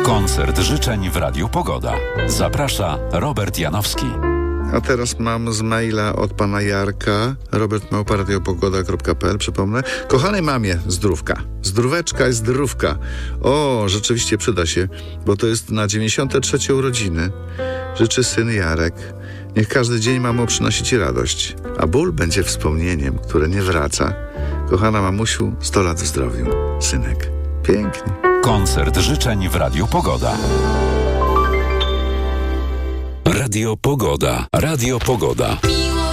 Koncert życzeń w Radiu Pogoda. Zaprasza Robert Janowski. A teraz mam z maila od pana Jarka, robert@radiopogoda.pl, przypomnę. Kochanej mamie, zdrówka. Zdróweczka i zdrówka. O, rzeczywiście przyda się, bo to jest na 93 urodziny. Życzy syn Jarek. Niech każdy dzień, mamo, przynosi ci radość, a ból będzie wspomnieniem, które nie wraca. Kochana mamusiu, 100 lat w zdrowiu. Synek. Pięknie. Koncert życzeń w Radiu Pogoda. Radio Pogoda. Radio Pogoda.